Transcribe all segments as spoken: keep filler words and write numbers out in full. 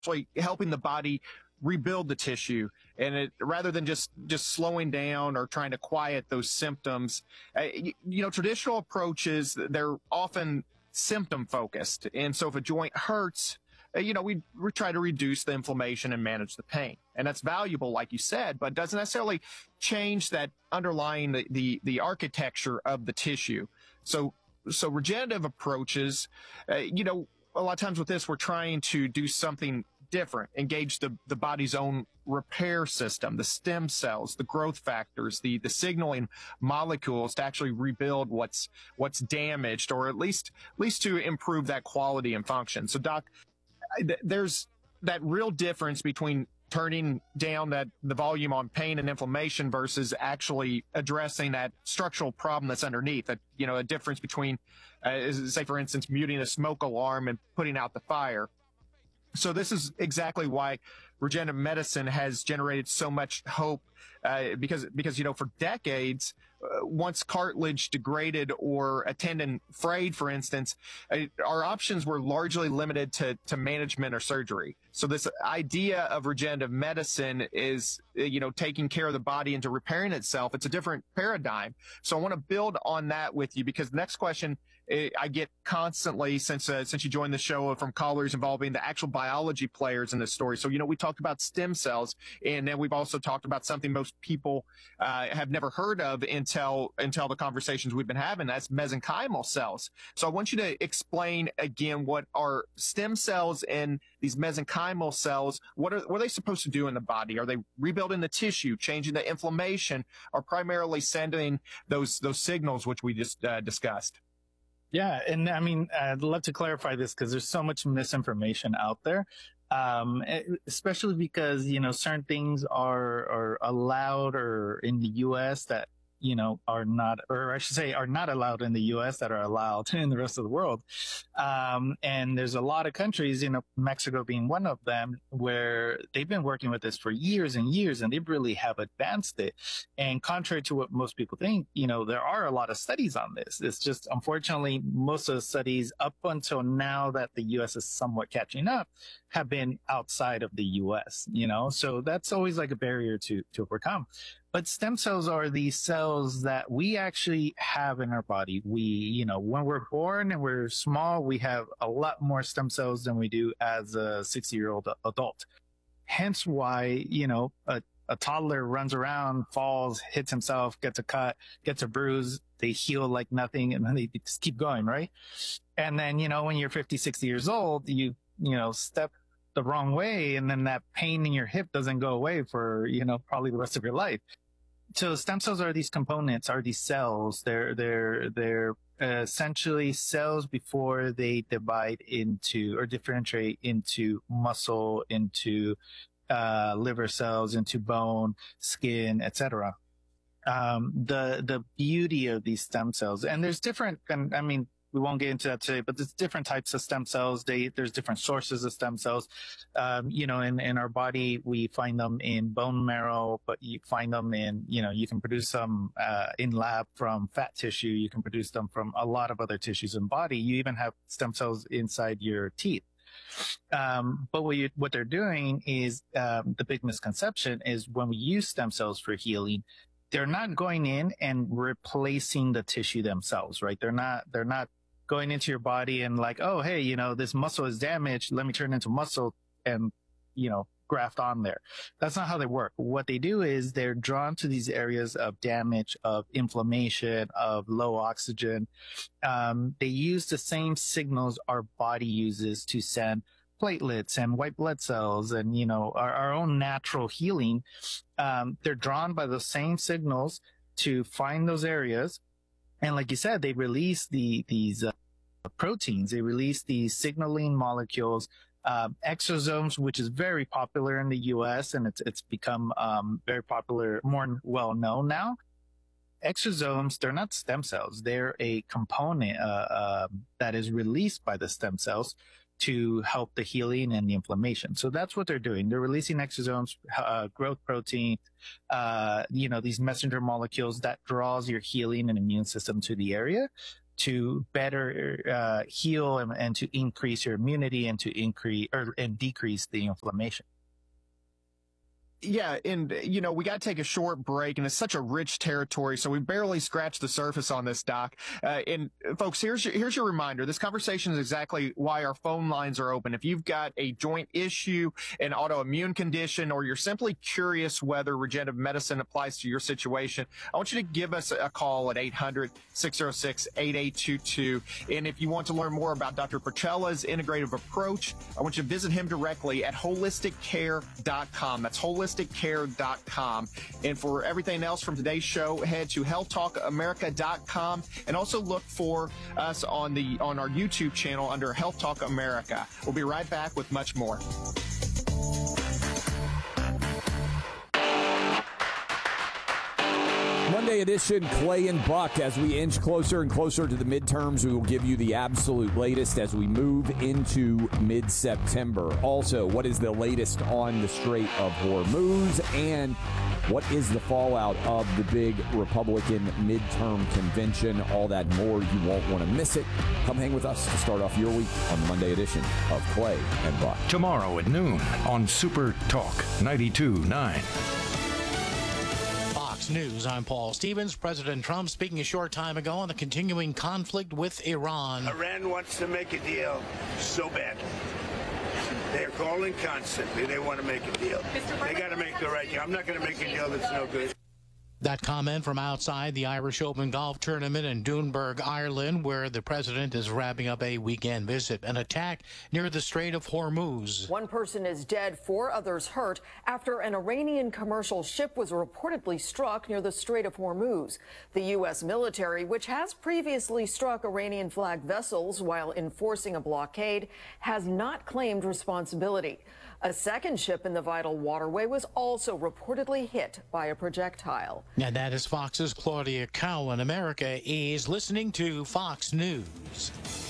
actually helping the body rebuild the tissue, and it rather than just just slowing down or trying to quiet those symptoms. Uh, you, you know, traditional approaches, they're often symptom focused, and so if a joint hurts, uh, you know, we we try to reduce the inflammation and manage the pain, and that's valuable, like you said, but doesn't necessarily change that underlying the the, the architecture of the tissue. So so regenerative approaches, uh, you know, a lot of times with this, we're trying to do something different, engage the, the body's own repair system, the stem cells, the growth factors, the, the signaling molecules to actually rebuild what's what's damaged, or at least at least to improve that quality and function. So, Doc, there's that real difference between turning down that the volume on pain and inflammation versus actually addressing that structural problem that's underneath. That, you know, a difference between, uh, say, for instance, muting a smoke alarm and putting out the fire. So this is exactly why regenerative medicine has generated so much hope, uh, because, because, you know, for decades, uh, once cartilage degraded or a tendon frayed, for instance, uh, our options were largely limited to, to management or surgery. So this idea of regenerative medicine is, uh, you know, taking care of the body into repairing itself. It's a different paradigm. So I want to build on that with you, because the next question I get constantly since uh, since you joined the show from callers involving the actual biology players in this story. So, you know, we talked about stem cells, and then we've also talked about something most people uh, have never heard of until until the conversations we've been having. That's mesenchymal cells. So I want you to explain again what are stem cells and these mesenchymal cells. What are what are they supposed to do in the body? Are they rebuilding the tissue, changing the inflammation, or primarily sending those those signals which we just uh, discussed? Yeah, and I mean, I'd love to clarify this because there's so much misinformation out there, um, especially because, you know, certain things are are allowed or in the U S that, you know, are not, or I should say are not allowed in the U S that are allowed in the rest of the world. Um, and there's a lot of countries, you know, Mexico being one of them, where they've been working with this for years and years, and they really have advanced it. And contrary to what most people think, you know, there are a lot of studies on this. It's just, unfortunately, most of the studies up until now that the U S is somewhat catching up have been outside of the U S, you know, so that's always like a barrier to, to overcome. But stem cells are these cells that we actually have in our body. We, you know, when we're born and we're small, we have a lot more stem cells than we do as a sixty year old adult. Hence why, you know, a, a toddler runs around, falls, hits himself, gets a cut, gets a bruise, they heal like nothing, and then they just keep going, right? And then, you know, when you're fifty, sixty years old, you, you know, step the wrong way, and then that pain in your hip doesn't go away for, you know, probably the rest of your life. So stem cells are these components, are these cells. They're, they're, they're essentially cells before they divide into or differentiate into muscle, into, uh, liver cells, into bone, skin, et cetera. Um, the, the beauty of these stem cells, and there's different, and I mean, we won't get into that today, but there's different types of stem cells. They, there's different sources of stem cells. Um, you know, in, in our body, we find them in bone marrow, but you find them in, you know, you can produce them, uh, in lab from fat tissue. You can produce them from a lot of other tissues in body. You even have stem cells inside your teeth. Um, but what you, what they're doing is, um, the big misconception is when we use stem cells for healing, they're not going in and replacing the tissue themselves, right? They're not, they're not going into your body and like, oh, hey, you know, this muscle is damaged. Let me turn it into muscle and, you know, graft on there. That's not how they work. What they do is they're drawn to these areas of damage, of inflammation, of low oxygen. Um, they use the same signals our body uses to send platelets and white blood cells and, you know, our, our own natural healing. Um, they're drawn by the same signals to find those areas. And like you said, they release the, these, uh, proteins. They release these signaling molecules, um, exosomes, which is very popular in the U S, and it's it's become um, very popular, more well known now. Exosomes, they're not stem cells. They're a component uh, uh, that is released by the stem cells to help the healing and the inflammation. So that's what they're doing. They're releasing exosomes, uh, growth protein, uh, you know, these messenger molecules that draws your healing and immune system to the area to better uh, heal and, and to increase your immunity and to increase or and decrease the inflammation. Yeah, and you know, we got to take a short break, and it's such a rich territory, so we barely scratched the surface on this, Doc. Uh, and folks, here's your, here's your reminder. This conversation is exactly why our phone lines are open. If you've got a joint issue, an autoimmune condition, or you're simply curious whether regenerative medicine applies to your situation, I want you to give us a call at eight hundred, six oh six, eight eight two two. And if you want to learn more about Doctor Porcella's integrative approach, I want you to visit him directly at holistic care dot com. That's holistic care dot com. And for everything else from today's show, head to health talk america dot com and also look for us on the on our YouTube channel under Health Talk America. We'll be right back with much more. Monday edition, Clay and Buck. As we inch closer and closer to the midterms, we will give you the absolute latest as we move into mid-September. Also, what is the latest on the Strait of Hormuz, and what is the fallout of the big Republican midterm convention? All that more. You won't want to miss it. Come hang with us to start off your week on the Monday edition of Clay and Buck. Tomorrow at noon on Super Talk ninety-two point nine. News. I'm Paul Stevens. President Trump speaking a short time ago on the continuing conflict with Iran. Iran wants to make a deal so badly. They're calling constantly. They want to make a deal. They got to make the right deal. I'm not going to make a deal that's no good. That comment from outside the Irish Open golf tournament in Doonberg, Ireland, where the president is wrapping up a weekend visit. An attack near the Strait of Hormuz. One person is dead, four others hurt after an Iranian commercial ship was reportedly struck near the Strait of Hormuz. The U S military, which has previously struck Iranian flagged vessels while enforcing a blockade, has not claimed responsibility. A second ship in the vital waterway was also reportedly hit by a projectile. And that is Fox's Claudia Cowan. America is listening to Fox News.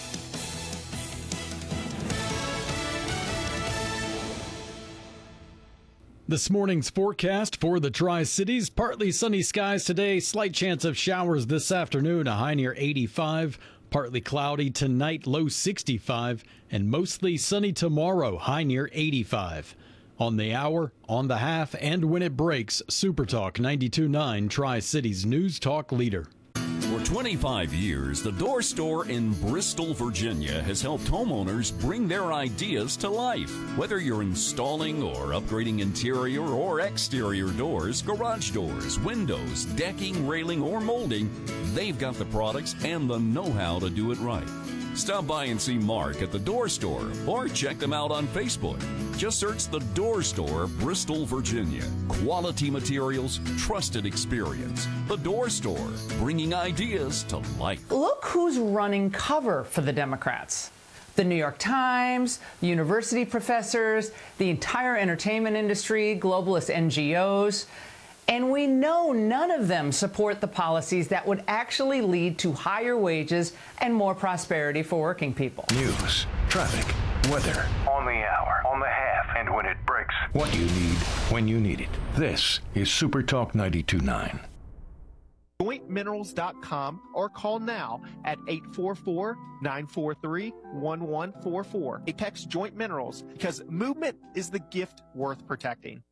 This morning's forecast for the Tri-Cities, partly sunny skies today, slight chance of showers this afternoon, a high near eighty-five. Partly cloudy tonight, low sixty-five, and mostly sunny tomorrow, high near eighty-five. On the hour, on the half, and when it breaks, Super Talk ninety-two point nine, Tri-Cities News Talk leader. For twenty-five years, the Door Store in Bristol, Virginia has helped homeowners bring their ideas to life. Whether you're installing or upgrading interior or exterior doors, garage doors, windows, decking, railing, or molding, they've got the products and the know-how to do it right. Stop by and see Mark at the Door Store or check them out on Facebook. Just search the Door Store, Bristol, Virginia. Quality materials, trusted experience. The Door Store, bringing ideas to life. Look who's running cover for the Democrats. The New York Times, university professors, the entire entertainment industry, globalist N G Os. And we know none of them support the policies that would actually lead to higher wages and more prosperity for working people. News, traffic, weather, on the hour, on the half, and when it breaks. What you need, when you need it. This is Super Talk ninety-two point nine. joint minerals dot com or call now at eight four four, nine four three, one one four four. Apex Joint Minerals, because movement is the gift worth protecting.